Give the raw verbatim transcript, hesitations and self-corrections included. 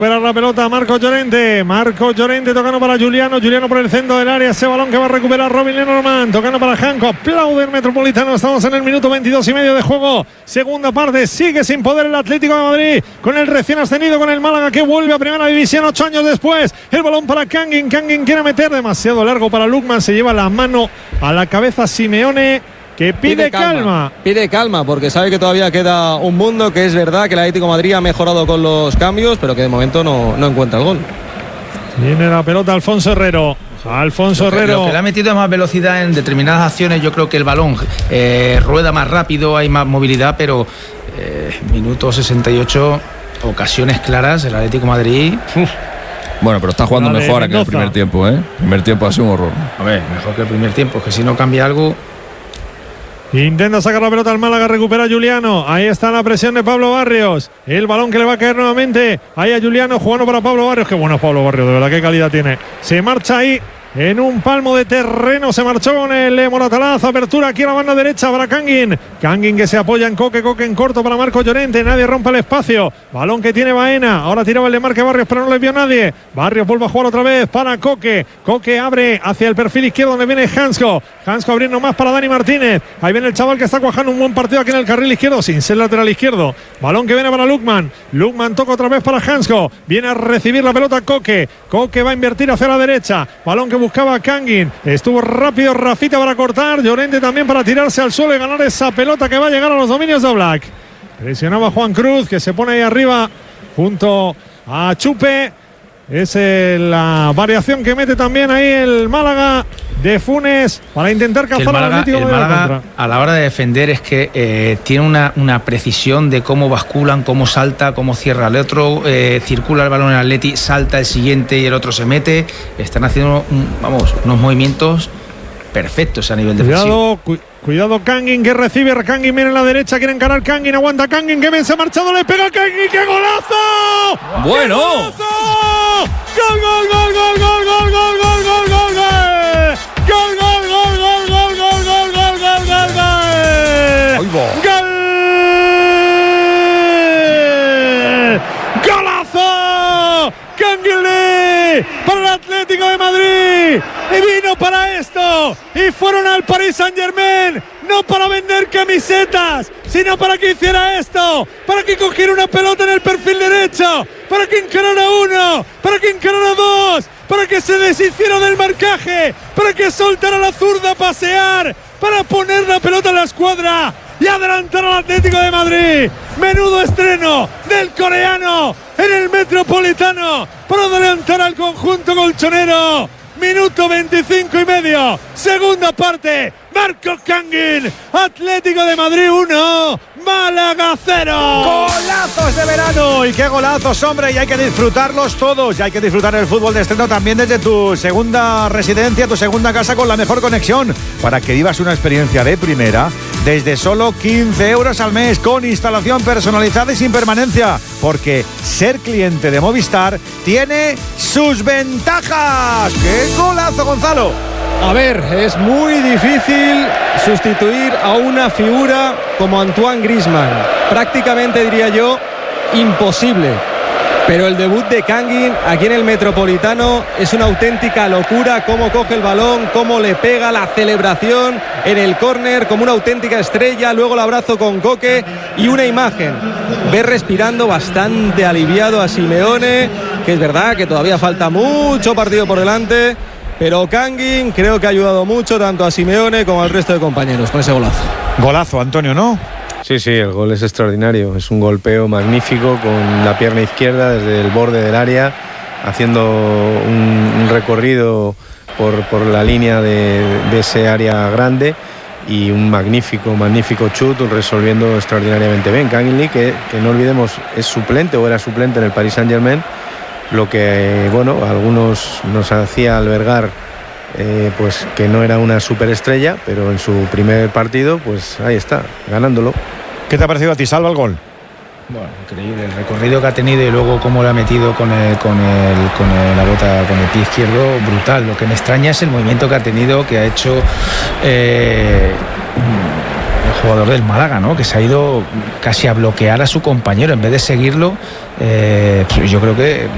Pero la pelota Marcos Llorente, Marcos Llorente tocando para Juliano, Juliano por el centro del área, ese balón que va a recuperar Robin Lenormand, tocando para Janko, aplaude el Metropolitano, estamos en el minuto veintidós y medio de juego, segunda parte, sigue sin poder el Atlético de Madrid, con el recién ascendido, con el Málaga que vuelve a primera división ocho años después, el balón para Kangin, Kangin quiere meter, demasiado largo para Lukman, se lleva la mano a la cabeza Simeone, que pide, pide calma, calma. Pide calma porque sabe que todavía queda un mundo, que es verdad que el Atlético de Madrid ha mejorado con los cambios, pero que de momento no, no encuentra el gol. Tiene la pelota Alfonso Herrero. Alfonso lo que, Herrero. Lo que le ha metido más velocidad en determinadas acciones, yo creo que el balón eh, rueda más rápido, hay más movilidad, pero eh, minuto sesenta y ocho, ocasiones claras, el Atlético de Madrid. Uf. Bueno, pero está jugando mejor ahora que en el primer tiempo, ¿eh? El primer tiempo ha sido un horror. A ver, mejor que el primer tiempo, es que si no cambia algo. Intenta sacar la pelota al Málaga, recupera Juliano. Ahí está la presión de Pablo Barrios. El balón que le va a caer nuevamente. Ahí a Juliano jugando para Pablo Barrios. Qué bueno es Pablo Barrios, de verdad, qué calidad tiene. Se marcha ahí en un palmo de terreno. Se marchó con el Moratalaz. Apertura aquí a la banda derecha para Kangin. Kangin que se apoya en Coque. Coque en corto para Marcos Llorente. Nadie rompe el espacio. Balón que tiene Baena. Ahora tiraba el de Marque Barrios, pero no le vio nadie. Barrios vuelve a jugar otra vez para Coque. Coque abre hacia el perfil izquierdo donde viene Hansko. Hansko abriendo más para Dani Martínez. Ahí viene el chaval que está cuajando un buen partido aquí en el carril izquierdo, sin ser lateral izquierdo. Balón que viene para Lukman. Lukman toca otra vez para Hansko. Viene a recibir la pelota Coque. Coque va a invertir hacia la derecha. Balón que buscaba Kangin, estuvo rápido Rafita para cortar, Llorente también para tirarse al suelo y ganar esa pelota que va a llegar a los dominios de Oblak. Presionaba Juan Cruz, que se pone ahí arriba junto a Chupe. Es eh, la variación que mete también ahí el Málaga de Funes para intentar cazar al Atlético de Málaga a la hora de defender es que eh, tiene una, una precisión de cómo basculan, cómo salta, cómo cierra el otro, eh, circula el balón en el Atleti, salta el siguiente y el otro se mete. Están haciendo un, vamos, unos movimientos perfectos a nivel defensivo. Cuidado, cu cuidado Kangin que recibe, Kangin viene en la derecha, quiere encarar Kangin, aguanta Kangin, que bien se ha marchado, le pega a Kangin, ¡qué golazo! Bueno. ¡Qué golazo! ¡Gol, gol, gol, gol, gol, gol, gol, gol, gol, gol, gol! ¡Gol, gol, gol, gol, gol, gol, gol, gol, gol, gol, gol! ¡Golazo! Kangin Lee para el Atlético de Madrid. Y vino para esto. Y fueron al Paris Saint-Germain. No para vender camisetas, sino para que hiciera esto. Para que cogiera una pelota en el perfil derecho. Para que encarara uno. Para que encarara dos. Para que se deshiciera del marcaje. Para que soltara la zurda a pasear. Para poner la pelota en la escuadra y adelantar al Atlético de Madrid. Menudo estreno del coreano en el Metropolitano para adelantar al conjunto colchonero. Minuto veinticinco y medio, segunda parte. Marcos Kangin, Atlético de Madrid uno, Málaga cero. Golazos de verano, y qué golazos, hombre, y hay que disfrutarlos todos, y hay que disfrutar el fútbol de estreno también desde tu segunda residencia, tu segunda casa con la mejor conexión, para que vivas una experiencia de primera desde solo quince euros al mes, con instalación personalizada y sin permanencia, porque ser cliente de Movistar tiene sus ventajas. ¡Qué golazo, Gonzalo! A ver, es muy difícil sustituir a una figura como Antoine Griezmann. Prácticamente, diría yo, imposible. Pero el debut de Kangin aquí en el Metropolitano es una auténtica locura. Cómo coge el balón, cómo le pega, la celebración en el córner como una auténtica estrella. Luego el abrazo con Coque y una imagen. Ve respirando bastante aliviado a Simeone, que es verdad que todavía falta mucho partido por delante. Pero Kangin creo que ha ayudado mucho tanto a Simeone como al resto de compañeros con ese golazo. Golazo, Antonio, ¿no? Sí, sí, el gol es extraordinario. Es un golpeo magnífico con la pierna izquierda desde el borde del área, haciendo un, un recorrido por, por la línea de, de ese área grande, y un magnífico, magnífico chut, resolviendo extraordinariamente bien. Kangin Lee, que, que no olvidemos, es suplente o era suplente en el Paris Saint-Germain, lo que, bueno, a algunos nos hacía albergar eh, pues que no era una superestrella, pero en su primer partido, pues ahí está, ganándolo. ¿Qué te ha parecido a ti, Salva, el gol? Bueno, increíble el recorrido que ha tenido y luego cómo lo ha metido con el, con el, con el, la bota, con el pie izquierdo, brutal. Lo que me extraña es el movimiento que ha tenido, que ha hecho eh, el jugador del Málaga, ¿no? Que se ha ido casi a bloquear a su compañero en vez de seguirlo. Eh, pues yo creo que